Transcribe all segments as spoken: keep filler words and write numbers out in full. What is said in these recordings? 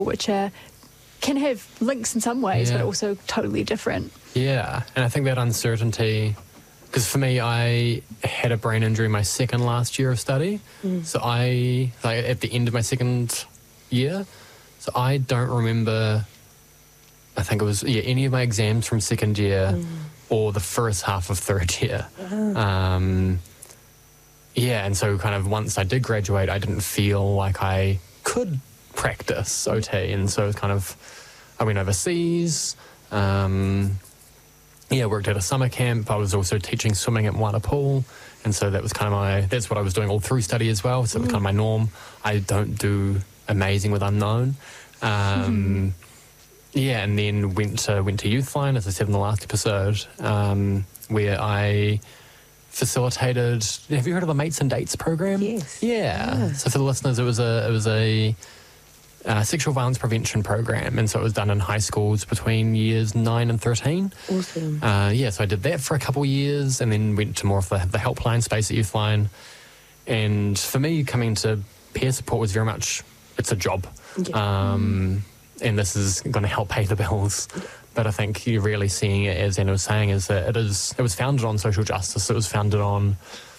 which are can have links in some ways, yeah. but also totally different. Yeah, and I think that uncertainty, because for me, I had a brain injury my second last year of study. Mm. So I, like at the end of my second year, so I don't remember, I think it was, yeah, any of my exams from second year mm. or the first half of third year. Uh-huh. Um, yeah, and so kind of once I did graduate, I didn't feel like I could practice O T. And so it was kind of, I went overseas, um, yeah, worked at a summer camp. I was also teaching swimming at Moana Pool. And so that was kind of my, that's what I was doing all through study as well. So it was kind of my norm. I don't do amazing with unknown. Um, yeah, and then went to, went to Youthline, as I said in the last episode, um, where I facilitated, have you heard of the Mates and Dates program? Yes. Yeah. yeah. So for the listeners, it was a, it was a, Uh, sexual violence prevention program, and so it was done in high schools between years nine and thirteen. Awesome. Uh, yeah, so I did that for a couple of years, and then went to more of the, the helpline space at Youthline. And for me, coming to peer support was very much, it's a job. Yeah. Um, and this is going to help pay the bills. But I think you're really seeing it, as Anna was saying, is that it is, it was founded on social justice. It was founded on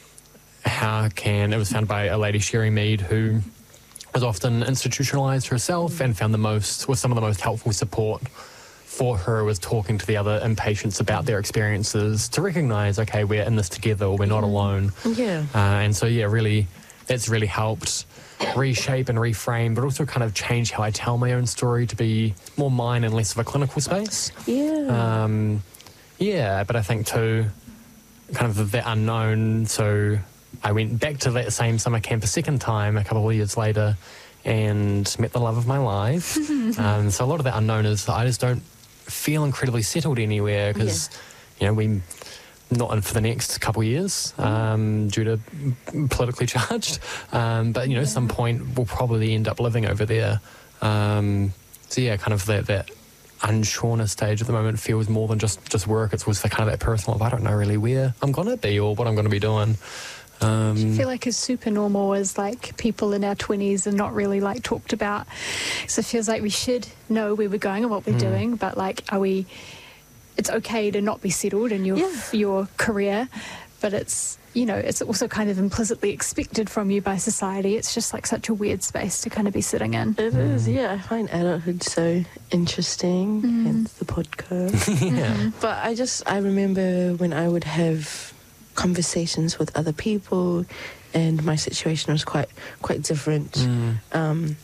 how can, it was founded by a lady, Sherry Mead, who was often institutionalized herself and found the most, was some of the most helpful support for her was talking to the other inpatients about their experiences to recognize, okay, we're in this together, or we're not alone. Yeah. Uh, and so, yeah, really, that's really helped reshape and reframe, but also kind of change how I tell my own story to be more mine and less of a clinical space. Yeah. Um, yeah, but I think too, kind of the unknown, so I went back to that same summer camp a second time a couple of years later and met the love of my life. um, so a lot of that unknown is I just don't feel incredibly settled anywhere because, yeah. you know, we not in for the next couple of years um, due to politically charged. Um, but, you know, yeah. some point we'll probably end up living over there. Um, so, yeah, kind of that, that unsureness stage at the moment feels more than just, just work. It's was the kind of that personal of I don't know really where I'm going to be or what I'm going to be doing. Um, I feel like it's super normal as like people in our twenties are not really like talked about. So it feels like we should know where we're going and what we're mm. doing, but like are we, it's okay to not be settled in your yeah. your career, but it's, you know, it's also kind of implicitly expected from you by society. It's just like such a weird space to kind of be sitting in. It mm. is, yeah. I find adulthood so interesting, mm. hence the podcast. yeah. Mm-hmm. But I just, I remember when I would have conversations with other people and my situation was quite quite different. Mm. Um,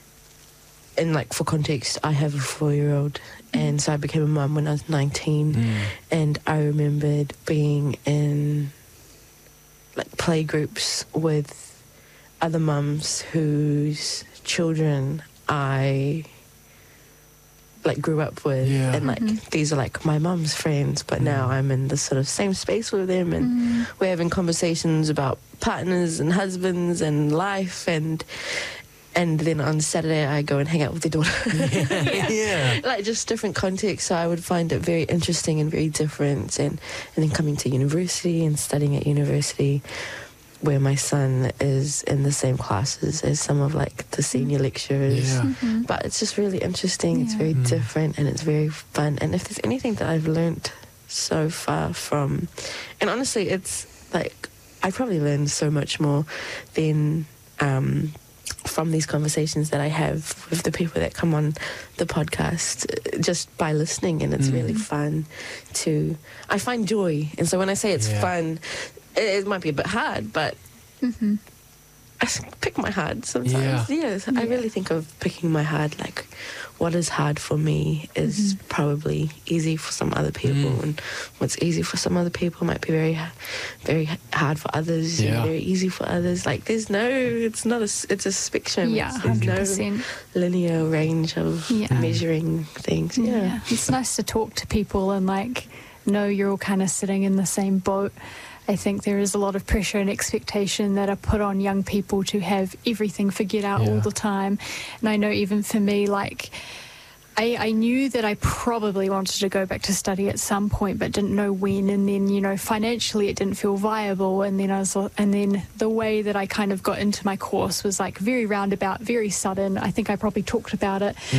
and like for context, I have a four-year-old mm. and so I became a mum when I was nineteen mm. and I remembered being in like play groups with other mums whose children I like grew up with yeah. and like mm-hmm. these are like my mum's friends, but mm. now I'm in this sort of same space with them and mm. we're having conversations about partners and husbands and life and and then on Saturday I go and hang out with their daughter. yeah. yeah. Like just different contexts, so I would find it very interesting and very different. And, and then coming to university and studying at university where my son is in the same classes as some of like the senior lecturers. Yeah. Mm-hmm. But it's just really interesting. Yeah. It's very mm. different and it's very fun. And if there's anything that I've learnt so far from, and honestly, it's like I probably learned so much more than um, from these conversations that I have with the people that come on the podcast just by listening. And it's mm. really fun to, I find joy. And so when I say it's yeah. fun, it, it might be a bit hard, but mm-hmm. I pick my hard sometimes. Yeah. Yes, yeah. I really think of picking my hard. Like, what is hard for me is mm-hmm. probably easy for some other people, mm. and what's easy for some other people might be very, very hard for others. Yeah. And very easy for others. Like, there's no, it's not a, it's a spectrum. Yeah, there's one hundred percent. No linear range of yeah. measuring things. Yeah. yeah, it's nice to talk to people and like know you're all kind of sitting in the same boat. I think there is a lot of pressure and expectation that are put on young people to have everything figured out yeah. all the time. And I know even for me, like, I, I knew that I probably wanted to go back to study at some point, but didn't know when. And then, you know, financially it didn't feel viable. And then I was, and then the way that I kind of got into my course was like very roundabout, very sudden. I think I probably talked about it